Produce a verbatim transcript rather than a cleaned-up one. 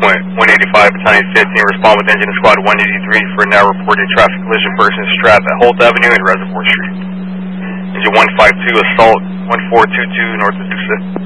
point one eighty-five, Battalion fifteen, respond with engine to squad one eighty-three for now reported traffic collision person strapped at Holt Avenue and Reservoir Street. Engine one fifty-two, assault one four two two north of Tusa.